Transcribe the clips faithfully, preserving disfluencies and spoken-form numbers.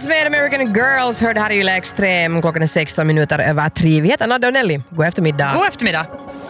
med American Girls hörde här i Yle Extrem. Klockan är sexton minuter över tre. Vi heter Nadja och Nelly. God eftermiddag. God eftermiddag.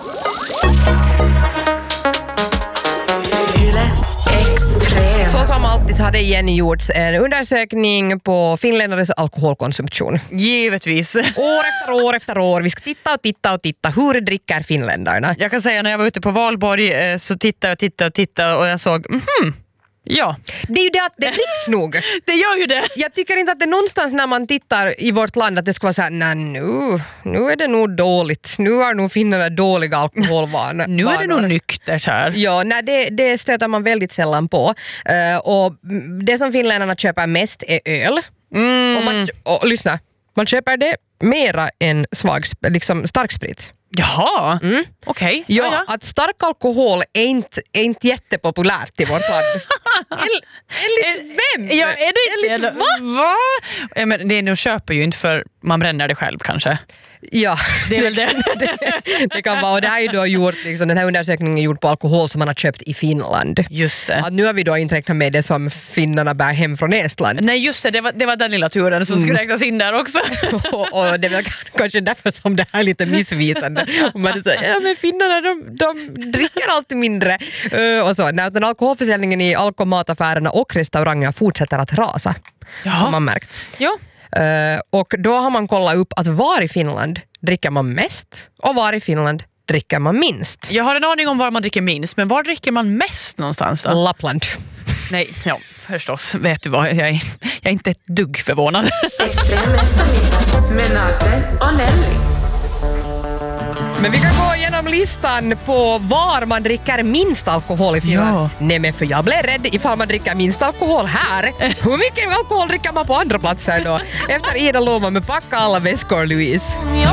Så som alltid så hade igen gjorts en undersökning på finländares alkoholkonsumtion. Givetvis. År efter år efter år. Vi ska titta och titta och titta. Hur dricker finländarna? Jag kan säga när jag var ute på Valborg så tittade jag och tittade och tittade och jag såg, mhm, ja. Det är ju det att det dricks nog. Det gör ju det. Jag tycker inte att det någonstans när man tittar i vårt land att det ska vara så här, nej nu, nu är det nog dåligt. Nu har nog finnarna dåliga alkoholvanor. Nu är det nog nyktert här. Ja, nej, det, det stöter man väldigt sällan på. Uh, och det som finländarna köper mest är öl. Mm. Och man, och, lyssna, man köper det mera än svag, liksom starksprit. Jaha, mm. okej. Okay. Ja, ja, ja, att stark alkohol är inte, är inte jättepopulärt i vårt land. En, enligt vem? Ja, är det enligt va? va? Ja, men det nu köper ju inte för man bränner det själv kanske. Ja, det är väl det. det, det kan vara. Och det här är ju då gjort, liksom, den här undersökningen är gjord på alkohol som man har köpt i Finland. Just det. Att nu har vi då inte räknat med det som finnarna bär hem från Estland. Nej just det, det var, det var den lilla turen som mm. skulle räknas in där också. och, och det är väl kanske därför som det här är lite missvisande. Och man säger, ja men finnarna de, de dricker alltid mindre. Uh, och så. När den alkoholförsäljningen i alkomataffärerna och restauranger fortsätter att rasa. Ja. Har man märkt. Ja. Uh, och då har man kollat upp att var i Finland dricker man mest och var i Finland dricker man minst. Jag har en aning om var man dricker minst, men var dricker man mest någonstans då? Lappland. Nej, ja, förstås. Vet du vad, jag är, jag är inte ett dugg förvånad. Extrem eftermiddag med Nadja och Nelly. Men vi kan gå igenom listan på var man dricker minst alkohol i Finland. Ja. Nej men för jag blev rädd ifall man dricker minst alkohol här. Hur mycket alkohol dricker man på andra platser då? Efter Ida Loma med Packa alla väskor, Louise.